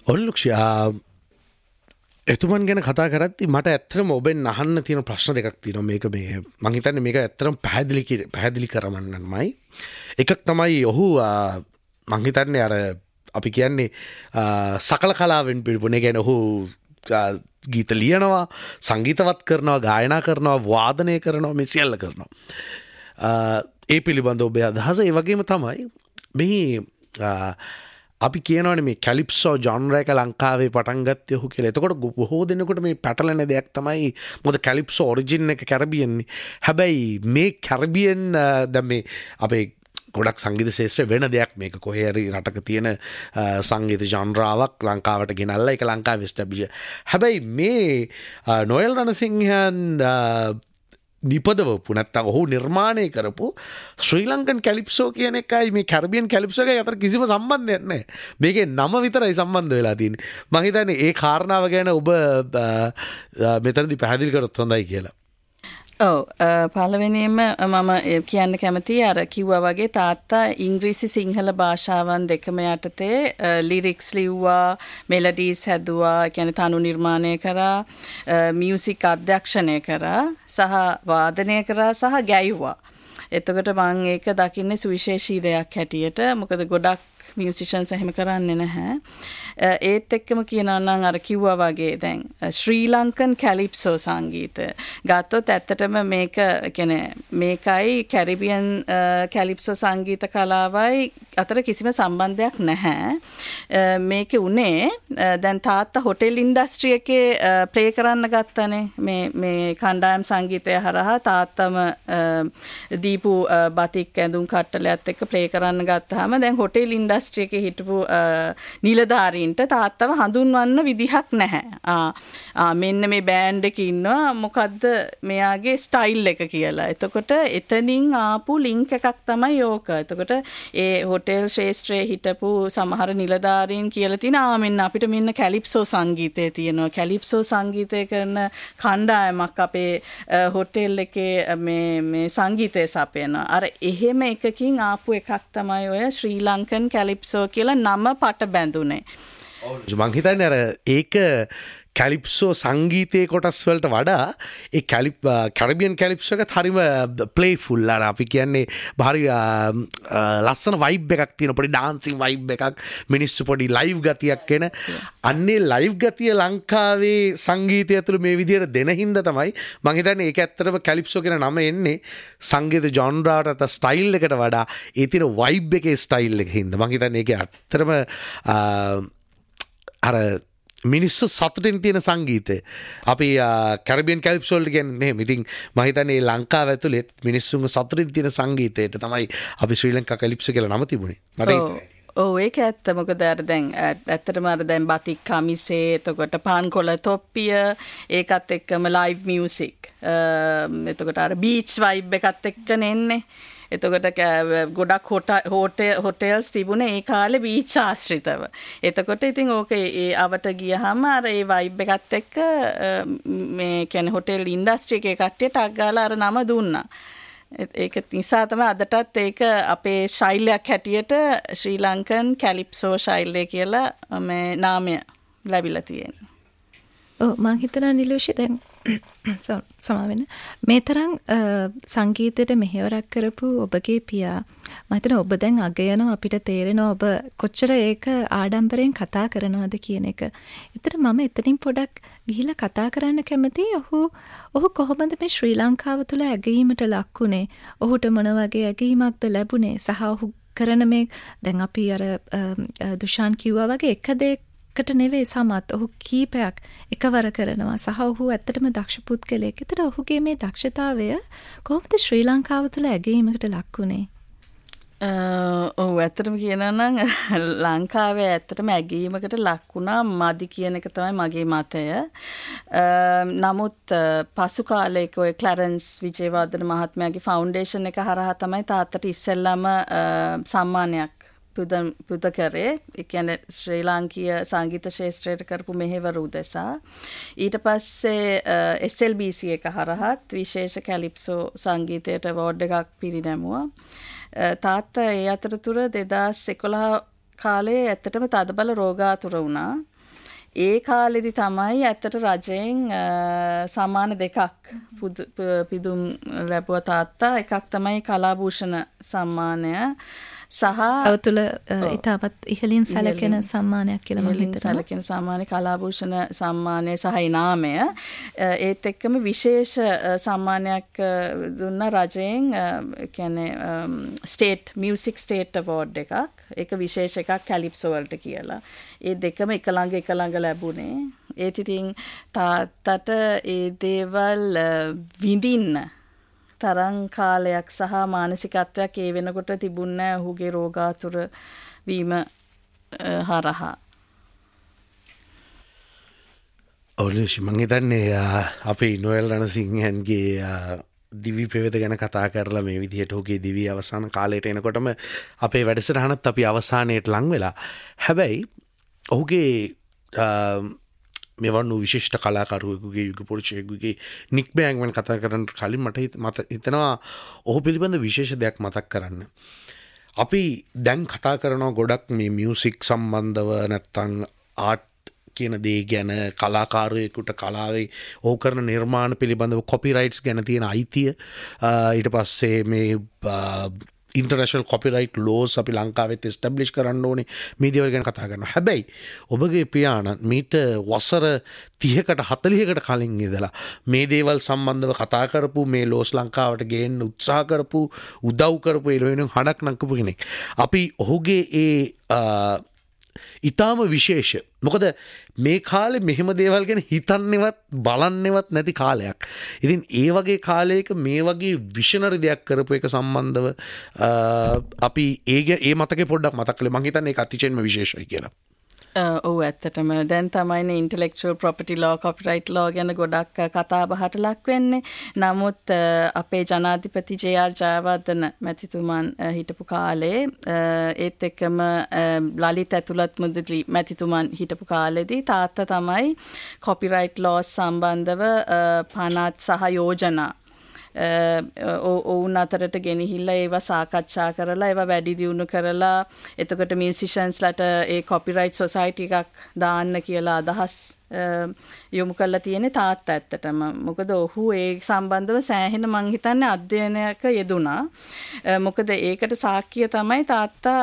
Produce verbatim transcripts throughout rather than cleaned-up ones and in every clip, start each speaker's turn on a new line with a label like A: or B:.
A: ඔල්ලුක්ෂ එතුමන් ගැන කතා කරද්දි මට ඇත්තටම ඔබෙන් අහන්න තියෙන ප්‍රශ්න දෙකක් තියෙනවා. මේක මේ මං හිතන්නේ මේක ඇත්තටම පැහැදිලි පැහැදිලි කරවන්නමයි. එකක් තමයි ඔහු මං හිතන්නේ අර අපි කියන්නේ සකල කලාවෙන් පිළිපුණ. ඒ කියන්නේ ඔහු ගීත ලියනවා, සංගීතවත් කරනවා, ගායනා කරනවා, වාදනය කරනවා, මේ සියල්ල කරනවා. ඒ පිළිබඳව ඔබේ අදහස ඒ වගේම තමයි මෙහි අපි කියනවනේ මේ කැලිප්සෝ ජොනර් එක ලංකාවේ පටන් ගත්තේ ඔහු කියලා. එතකොට බොහෝ දෙනෙකුට මේ පැටලෙන දෙයක් තමයි මොකද කැලිප්සෝ ඔරිජින් එක කැරිබියන්නේ. හැබැයි මේ කැරිබියන් දැන් මේ අපේ ගොඩක් සංගීත ශාස්ත්‍රය වෙන දෙයක්. මේක කොහේ හරි රටක තියෙන සංගීත ජොනරාවක් ලංකාවට ගෙනල්ලා ඒක ලංකාවේ ස්ටැබ්ලිෂ්. හැබැයි මේ නොයල් රණසිංහන් නිපදවපු නැත්තම් ඔහු නිර්මාණය කරපු ශ්‍රී ලංකන් කැලිප්සෝ කියන එකයි මේ කැරිබියන් කැලිප්සෝ එකයි අතර කිසිම සම්බන්ධයක් නැහැ. මේකේ නම විතරයි සම්බන්ධ වෙලා තියෙන්නේ. මම හිතන්නේ ඒ කාරණාව ගැන ඔබ මෙතනදී පැහැදිලි කරොත් හොඳයි කියලා.
B: ඔව් පළවෙනියෙන්ම මම කියන්න කැමතියි අර කිව්වා වගේ තාත්තා ඉංග්‍රීසි සිංහල භාෂාවන් දෙකම යටතේ ලිරික්ස් ලිව්වා, මෙලඩීස් හැදුවා, කියන්නේ තනු නිර්මාණය කරා, මියුසික් අධ්‍යක්ෂණය කරා, සහ වාදනය කරා, සහ ගැයුවා. එතකොට මම ඒක දකින්නේ සුවිශේෂී දෙයක් හැටියට. මොකද ගොඩක් මියුසිෂන්ස් එහෙම කරන්නේ නැහැ. ඒත් එක්කම කියනවා නම් අර කිව්වා වගේ දැන් ශ්‍රී ලංකන් කැලිප්සෝ සංගීතය ගත්තොත් ඇත්තටම මේක කියන්නේ මේකයි කැරිබියන් කැලිප්සෝ සංගීත කලාවයි අතර කිසිම සම්බන්ධයක් නැහැ. මේකේ උනේ දැන් තාත්තා හොටෙල් ඉන්ඩස්ට්‍රි එකේ ප්ලේ කරන්න ගත්තනේ. මේ මේ කණ්ඩායම් සංගීතය හරහා තාත්තම දීපු බතික් ඇඳුම් කට්ටලයත් එක්ක ප්ලේ කරන්න ගත්තාම දැන් හොටෙල් ඉන්ඩස්ට්‍රි එකේ හිටපු නිලධාරීන් තාත්තව හඳුන්වන්න විදිහක් නැහැ. ආ මෙන්න මේ බෑන්ඩ් එකේ ඉන්නවා මොකද්ද මෙයාගේ ස්ටයිල් එක කියලා. එතකොට එතනින් ආපු ලින්ක් එකක් තමයි ඕක. එතකොට ඒ හොටෙල් ශාස්ත්‍රයේ හිටපු සමහර නිලධාරීන් කියලා තියෙන ආ මෙන්න අපිට මෙන්න කැලිප්සෝ සංගීතය තියෙනවා. කැලිප්සෝ සංගීතය කරන කණ්ඩායමක් අපේ හොටෙල් එකේ මේ මේ සංගීතය සපයනවා. අර එහෙම එකකින් ආපු එකක් තමයි ඔය ශ්‍රී ලංකන් කැලිප්සෝ කියලා නම පට බැඳුනේ.
A: මං හිතන්නේ අර ඒක කැලිප්සෝ සංගීතයේ කොටස් වලට වඩා ඒ කැලිප් කැරිබියන් කැලිප්සෝ එකත් හරිම ප්ලේෆුල්. අර අපි කියන්නේ හරි ලස්සන වයිබ් එකක් තියෙන පොඩි ඩාන්සින් වයිබ් එකක්, මිනිස්සු පොඩි ලයිව් ගතියක් එන. අන්නේ ලයිව් ගතිය ලංකාවේ සංගීතය ඇතුළේ මේ විදිහට දෙන හින්දා තමයි මං හිතන්නේ ඒක ඇත්තටම කැලිප්සෝ කියන නම එන්නේ සංගීත ජොනරාට ස්ටයිල් එකට වඩා ඒ තියෙන වයිබ් එකේ ස්ටයිල් එක හින්දා. මං හිතන්නේ ඒක ඇත්තටම අර මිනිස්සු සතුටින් තියෙන සංගීතය. අපි කැරිබියන් කැලිප්සෝ වලට කියන්නේ මෙහෙම. ඉතින් මම හිතන්නේ ලංකාව ඇතුලේ මිනිස්සුන්ව සතුටින් තියෙන සංගීතයට තමයි අපි ශ්‍රී ලංකා කැලිප්සෝ කියලා නම තිබුණේ. මට
B: ඔව් ඒක ඇත්ත. මොකද අර දැන් ඇත්තටම අර දැන් බතික් කමිසේ, එතකොට පාන්කොළ තොප්පිය, ඒකත් එක්කම ලයිව් මියුසික්. එතකොට අර බීච් වයිබ් එකත් එක්කනේ එන්නේ. එතකොට ගොඩක් හොටෙල්ස් තිබුණේ ඒ කාලේ බීච් ආශ්‍රිතව. එතකොට ඉතින් ඕක ඒ අවට ගියහම අර ඒ වයිබ් එකත් එක්ක මේ කියන්නේ හොටෙල් ඉන්ඩස්ට්‍රි එකේ කට්ටියට ටග් ගාලා අර නම දුන්නා. ඒක නිසා තමයි අදටත් ඒක අපේ ශෛලියක් හැටියට ශ්‍රී ලංකන් කැලිප්සෝ ශෛලිය කියලා මේ නාමය ලැබිලා තියෙනවා.
C: ඔව් මම හිතනවා නිලුෂි දැන් සමාවෙන්න මේ තරම් සංගීතයට මෙහෙවරක් කරපු ඔබගේ පියා මම හිතනවා ඔබ දැන් අගයනවා අපිට තේරෙනවා ඔබ කොච්චර ඒක ආඩම්බරයෙන් කතා කරනවද කියන එක. ඒතර මම එතනින් පොඩක් ගිහිලා කතා කරන්න කැමතියි. ඔහු ඔහු කොහොමද මේ ශ්‍රී ලංකාව තුළ ඇගීමට ලක් වුණේ? ඔහුට මොන වගේ ඇගීමක්ද ලැබුණේ? සහ ඔහු කරන මේ දැන් අපි අර දුෂාන් කිව්වා වගේ එක දෙයක් කට නෙවෙයි සමත් ඔහු කීපයක් එකවර කරනවා. සහ ඔහු ඇත්තටම දක්ෂ පුද්ගලයෙක්. ඒතර ඔහුගේ මේ දක්ෂතාවය කොහොමද ශ්‍රී ලංකාව තුළ ඇගීමකට ලක් වුණේ?
B: ඔව් ඇත්තටම කියනවා නම් ලංකාවේ ඇත්තටම ඇගීමකට ලක් වුණා මදි කියන එක තමයි මගේ මතය. නමුත් පසු කාලයක ඔය ක්ලැරන්ස් විජේවර්ධන මහත්මයාගේ ෆවුන්ඩේෂන් එක හරහා තමයි තාත්තට ඉස්සෙල්ලාම සම්මානයක් පුද කරේ. ඒ කියන්නේ ශ්‍රී ලාංකීය සංගීත ශාස්ත්‍රයට කරපු මෙහෙවරු උදෙසා. ඊට පස්සේ එස් එල් බී සී එක හරහත් විශේෂ කැලිප්සෝ සංගීතයට අවෝඩ් එකක් පිරිනැමුවා. තාත්තා ඒ අතරතුර දෙදාස් එකොළහ කාලේ ඇත්තටම තදබල රෝගාතුර වුණා. ඒ කාලෙදි තමයි ඇත්තට රජයෙන් සම්මාන දෙකක් පිදුම් ලැබුවා තාත්තා. එකක් තමයි කලාභූෂණ සම්මානය සහ
C: අවතුල ඉතාමත් ඉහළින් සැලකෙන සම්මානයක් කියලා මම හිතනවා.
B: සැලකෙන සම්මානය කලාභූෂණ සම්මානය සහ ඉනාමය. ඒත් එක්කම විශේෂ සම්මානයක් දුන්න රජයෙන් කියන්නේ ස්ටේට් මියුසික් ස්ටේට් අවෝඩ් එකක්. ඒක විශේෂ එකක් කැලිප්සෝ වලට කියලා. ඒ දෙකම එක ළඟ එක ළඟ ලැබුණේ. ඒත් ඉතින් තාත්තට ඒ දේවල් විඳින්න තරං කාලයක් සහ මානසිකත්වයක් ඒ වෙනකොට තිබුණේ ඔහුගේ රෝගාතුර වීම හරහා.
A: ඔව් මං හිතන්නේ අපේ නොයල් රණසිංහන්ගේ දිවි පෙවෙත ගැන කතා කරලා මේ විදිහට ඔහුගේ දිවි අවසාන කාලයට එනකොටම අපේ වැඩසටහනත් අපි අවසානයට ලං වෙලා. හැබැයි ඔහුගේ මෙවන් වූ විශිෂ්ට කලාකරුවෙකුගේ යුග පුරුෂයෙකුගේ නික් බෑන්ග්මන් කතා කරන්න කලින් මට මත හිතෙනවා ඔහු පිළිබඳ විශේෂ දෙයක් මතක් කරන්න. අපි දැන් කතා කරනවා ගොඩක් මේ මියුසික් සම්බන්ධව නැත්තම් ආර්ට් කියන දේ ගැන කලාකාරයෙකුට කලාවේ ඔහු කරන නිර්මාණ පිළිබඳව කොපිරයිට්ස් ගැන තියෙන අයිතිය ඊට පස්සේ මේ ඉන්ටර්නැෂනල් කොපිරයිට් ලෝස් අපි ලංකාවෙත් එස්ටැබ්ලිෂ් කරන්න ඕනේ මේ දේවල් ගැන කතා කරනවා. හැබැයි ඔබගේ පියාණන් මීට වසර තිහකට හතලිහකට කලින් ඉඳලා මේ දේවල් සම්බන්ධව කතා කරපු මේ ලෝස් ලංකාවට ගේන්න උත්සාහ කරපු උදව් කරපු ඒ වෙනුවෙන් හඩක් නංකපු කෙනෙක්. අපි ඔහුගේ ඒ ඉතාම විශේෂ. මොකද මේ කාලේ මෙහෙම දේවල් ගැන හිතන්නේවත් බලන්නේවත් නැති කාලයක්. ඉතින් ඒ වගේ කාලයක මේ වගේ විෂනරි දෙයක් කරපු එක සම්බන්ධව අපි ඒ ඒ මතකේ පොඩ්ඩක් මතක් කළේ. මං හිතන්නේ ඒක අතිශයින්ම විශේෂයි කියලා.
B: ඔව් ඇත්තටම දැන් තමයිනේ ඉන්ටෙලෙක්චුවල් ප්‍රොපර්ටි ලෝ කොපිරයිට් ලෝ ගැන ගොඩක් කතා බහට ලක් වෙන්නේ. නමුත් අපේ ජනාධිපති ජේ ආර් ජයවර්ධන මැතිතුමන් හිටපු කාලේ ඒත් එක්කම ලලිත් ඇතුළත් මුදලි මැතිතුමන් හිටපු කාලෙදී තාත්තා තමයි කොපිරයිට් ලෝස් සම්බන්ධව පනත් සහ යෝජනා ඔවුන් අතරට ගෙනහිල්ලා ඒවා සාකච්ඡා කරලා ඒවා වැඩි දියුණු කරලා එතකොට මියුසිෂන්ස්ලට ඒ කොපිරයිට් සොසයිටි එකක් දාන්න කියලා අදහස් යොමු කරලා තියෙන්නේ තාත්තා ඇත්තටම. මොකද ඔහු ඒ සම්බන්ධව සෑහෙන මං හිතන්නේ අධ්‍යයනයක යෙදුණා. මොකද ඒකට සාක්ෂිය තමයි තාත්තා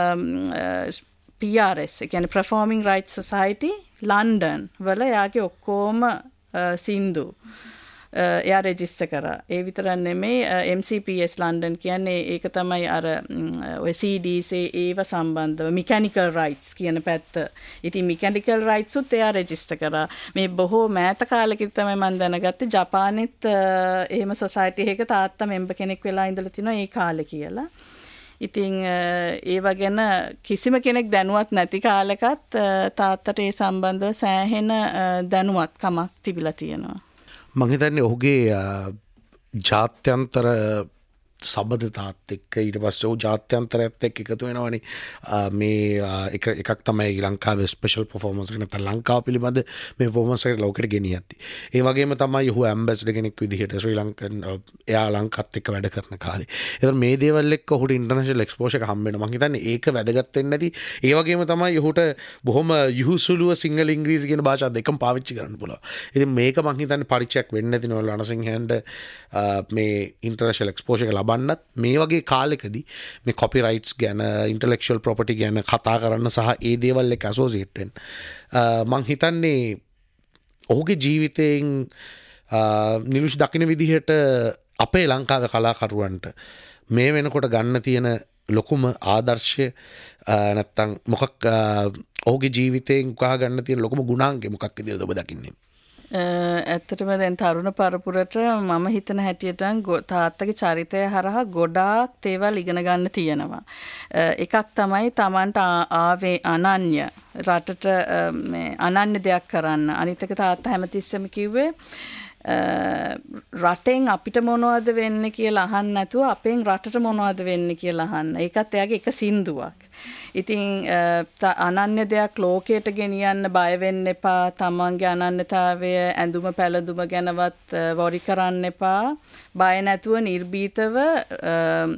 B: පී ආර් එස් ඒ කියන්නේ Performing Rights Society ලන්ඩන් වල යාගේ ඔක්කොම සින්දු එයා රෙජිස්ටර් කරා. ඒ විතරක් නෙමෙයි එම් සී පී එස් ලන්ඩන් කියන්නේ ඒක තමයි අර ඔය සී ඩීස් ඒව සම්බන්ධව මෙකැනිකල් රයිට්ස් කියන පැත්ත. ඉතින් මෙකැනිකල් රයිට්ස් උත් එයා රෙජිස්ටර් කරා. මේ බොහෝ මෑත කාලෙකින් තමයි මම දැනගත්තේ ජපානෙත් එහෙම සොසයිටි එකක තාත්තා මෙම්බර් කෙනෙක් වෙලා ඉඳලා තිනවා ඒ කාලේ කියලා. ඉතින් ඒව ගැන කිසිම කෙනෙක් දැනුවත් නැති කාලෙකත් තාත්තට ඒ සම්බන්ධව සෑහෙන දැනුවත්කමක් තිබිලා තියෙනවා.
A: මං හිතන්නේ ඔහුගේ ජාත්‍යන්තර සබඳතාත් එක්ක ඊට පස්සේ ඔහු ජාත්‍යන්තරයත් එක්ක එකතු වෙනවනේ. මේ එක එකක් තමයි ලංකාවේ ස්පෙෂල් පර්ෆෝමන්ස් එක නැත්නම් ලංකාව පිළිබඳ මේ පර්ෆෝමන්ස් එක ලෝකෙට ගෙනියද්දි. ඒ වගේම තමයි ඔහු ඇම්බැසඩර් කෙනෙක් විදිහට ශ්‍රී ලංකන් එයා ලංකාවත් එක්ක වැඩ කරන කාලේ. ඒතර මේ දේවල් එක්ක ඔහුට ඉන්ටර්නැෂනල් එක්ස්පෝෂර් එක හම්බ වෙනවා. මං හිතන්නේ ඒක වැදගත් වෙන්නේ නැති. ඒ වගේම තමයි ඔහුට බොහොම යහුසුලුව සිංහල ඉංග්‍රීසි කියන භාෂා දෙකම පාවිච්චි කරන්න පුළුවන්. ඉතින් මේක මං හිතන්නේ පරිචයක් වෙන්නේ නැති නෝල් රණසිංහන්ට මේ ඉන්ටර්නැෂනල් එක්ස්පෝෂර් එක ලබන්නත් මේ වගේ කාලෙකදී මේ කොපිරයිට්ස් ගැන ඉන්ටෙලෙක්චුවල් ප්‍රොපර්ටි ගැන කතා කරන්න සහ ඒ දේවල් එක්ක ඇසෝසියේට් වෙන්න මං හිතන්නේ ඔහුගේ ජීවිතයෙන් නිලුෂ් දකින්න විදිහට අපේ ලංකාවේ කලාකරුවන්ට මේ වෙනකොට ගන්න තියෙන ලොකුම ආදර්ශය නැත්තම් මොකක් ඔහුගේ ජීවිතයෙන් උකහා ගන්න තියෙන ලොකුම ගුණාංගය මොකක් විදිහටද ඔබ දකින්නේ?
B: ඇත්තටම දැන් තරුණ පරපුරට මම හිතන හැටියට තාත්තගේ චරිතය හරහා ගොඩාක් දේවල් ඉගෙන ගන්න තියෙනවා. එකක් තමයි Tamanට ආවේ අනන්‍ය රටට මේ අනන්‍ය දෙයක් කරන්න. අනිත් එක තාත්තා හැමතිස්සෙම කිව්වේ රටෙන් අපිට මොනවද වෙන්නේ කියලා අහන්න නැතුව අපෙන් රටට මොනවද වෙන්නේ කියලා අහන්න. ඒකත් එයාගේ එක සින්දුවක්. ඉතින් අනන්‍ය දෙයක් ලෝකයට ගෙනියන්න බය වෙන්න එපා. තමන්ගේ අනන්‍යතාවය ඇඳුම පැළඳුම ගැනවත් වොරි කරන්න එපා. බය නැතුව නිර්භීතව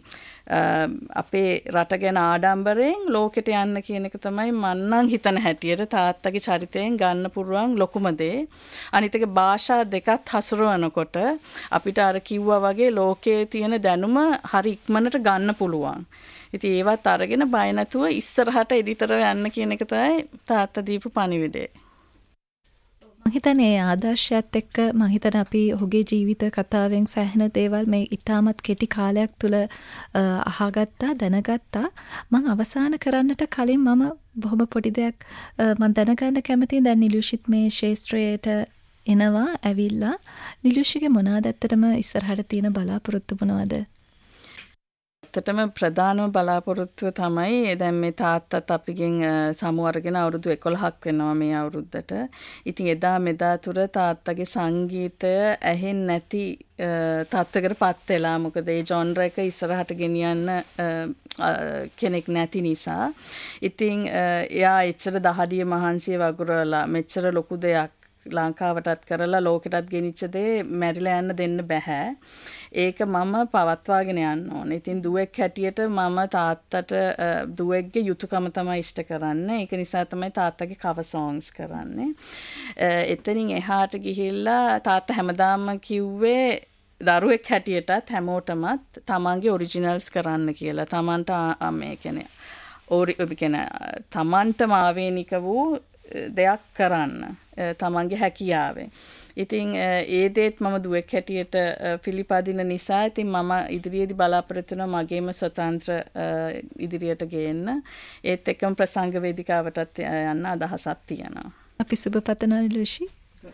B: අපේ රට ගැන ආඩම්බරයෙන් ලෝකෙට යන්න කියන එක තමයි මන්නම් හිතන හැටියට තාත්තගේ චරිතයෙන් ගන්න පුළුවන් ලොකුම දේ. අනිත් එක භාෂා දෙකත් හසුරවනකොට අපිට අර කිව්වා වගේ ලෝකයේ තියෙන දැනුම හරි ඉක්මනට ගන්න පුළුවන්. ඉතින් ඒවත් අරගෙන බය නැතුව ඉස්සරහට එඩිතර යන්න කියන එක තමයි තාත්තා දීපු පණිවිඩය.
C: මම හිතන්නේ ඒ ආදර්ශයත් එක්ක මම හිතන්නේ අපි ඔහුගේ ජීවිත කතාවෙන් සෑහෙන දේවල් මේ ඉතාමත් කෙටි කාලයක් තුල අහගත්තා දැනගත්තා. මම අවසන් කරන්නට කලින් මම බොහොම පොඩි දෙයක් මම දැනගන්න කැමතියි. දැන් නිලුෂිත් මේ ශාස්ත්‍රයට එනවා ඇවිල්ලා නිලුෂිගේ මොනවාද ඇත්තටම ඉස්සරහට තියෙන බලාපොරොත්තු මොනවද?
B: ඇත්තටම ප්‍රධානම බලාපොරොත්තුව තමයි දැන් මේ තාත්තත් අපිගෙන් සමු අරගෙන අවුරුදු එකොළහක් වෙනවා මේ අවුරුද්දට. ඉතින් එදා මෙදා තුර තාත්තගේ සංගීතය ඇහෙන්නේ නැති තාත්තකටපත් වෙලා. මොකද ඒ ජොන්ර් එක ඉස්සරහට ගෙනියන්න කෙනෙක් නැති නිසා. ඉතින් එයා එච්චර දහඩිය මහන්සිය වගුරලා මෙච්චර ලොකු දෙයක් ලංකාවටත් කරලා ලෝකෙටත් ගෙනිච්ච දේ මැරිලා යන්න දෙන්න බෑ. ඒක මම පවත්වාගෙන යන්න ඕනේ. ඉතින් දුවෙක් හැටියට මම තාත්තට දුවෙක්ගේ යුතුයකම තමයි ඉෂ්ට කරන්නේ. ඒක නිසා තමයි තාත්තගේ cover songs කරන්නේ. එතනින් එහාට ගිහිල්ලා තාත්තා හැමදාම කිව්වේ දරුවෙක් හැටියටත් හැමෝටමත් තමන්ගේ ඔරිජිනල්ස් කරන්න කියලා. තමන්ට මේ කියන්නේ ඔරි කියන්නේ තමන්ටම ආවේනික වූ දෙයක් කරන්න. තමන්ගේ හැකියාවෙන්. ඉතින් ඒ දේත් මම දුවෙක් හැටියට පිළිපදින නිසා ඉතින් මම ඉදිරියේදී බලාපොරොත්තු වෙනවා මගේම ස්වතන්ත්‍ර ඉදිරියට ගේන්න. ඒත් එක්කම ප්‍රසංග වේදිකාවටත් යන්න අදහසක් තියෙනවා.
C: අපි සුබ පතනවා නිලුෂි.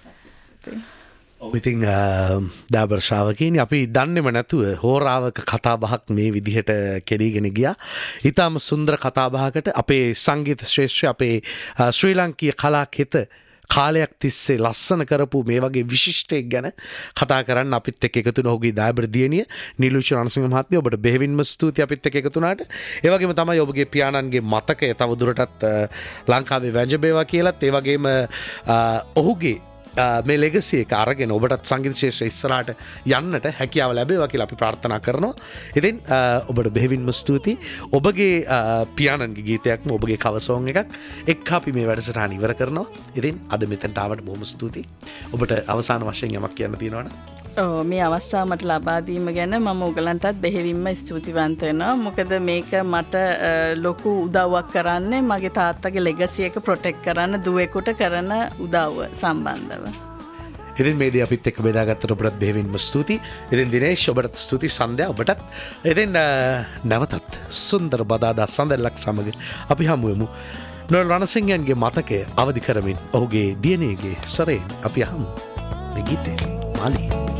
A: ඉතින් දාබර් ශ්‍රාවකයනි අපි දන්නේම නැතුව හෝරාවක කතා බහක් මේ විදිහට කෙරීගෙන ගියා. ඊටාම සුන්දර කතා බහකට අපේ සංගීත ශ්‍රේෂ්ඨ අපේ ශ්‍රී ලංකීය කලා කෙත කාලයක් තිස්සේ ලස්සන කරපු මේ වගේ විශිෂ්ටයක් ගැන කතා කරන්න අපිත් එක්ක එකතු වෙන ඔහුගේ දායබර දියණිය නිලුෂි රණසිංහ මහත්මිය ඔබට බෙහෙවින්ම ස්තුතියි අපිත් එක්ක එකතු වුණාට. ඒ වගේම තමයි ඔබගේ පියාණන්ගේ මතකය තව දුරටත් ලංකාවේ වැංජබේවා කියලාත් ඒ වගේම ඔහුගේ මේ ලෙගසි එක අරගෙන ඔබටත් සංගීත ශාස්ත්‍රය ඉස්සරහට යන්නට හැකියාව ලැබේවා කියලා අපි ප්‍රාර්ථනා කරනවා. ඉතින් ඔබට බෙහෙවින්ම ස්තුතියි. ඔබගේ පියාණන්ගේ ගීතයක්ම ඔබගේ cover song එකක් එක්ක අපි මේ වැඩසටහන ඉවර කරනවා. ඉතින් අද මෙතනට ආවට බොහොම ස්තුතියි. ඔබට අවසාන වශයෙන් යමක් කියන්න තියෙනවද?
B: ඔව් මේ අවස්ථාව මට ලබා දීම ගැන මම ඔයගලන්ටත් බෙහෙවින්ම ස්තුතිවන්ත වෙනවා. මොකද මේක මට ලොකු උදව්වක් කරන්නේ මගේ තාත්තගේ ලෙගසි එක ප්‍රොටෙක්ට් කරන්න දුවෙකුට කරන උදව්ව සම්බන්ධව.
A: ඉතින් මේ දේ අපිත් එක්ක බෙදාගත්තට ඔබටත් බෙහෙවින්ම ස්තුතියි. ඉතින් දිනේෂ් ඔබටත් ස්තුතියි සන්ධ්‍යා ඔබටත්. ඉතින් නැවතත් සුන්දර බදාදා සඳල්ලක් සමග අපි හමු වෙමු. නොල් රණසිංහයන්ගේ මතකය අවදි කරමින් ඔහුගේ දියණියගේ සරයෙන් අපි අහමු. මේ ගීතේ මාලි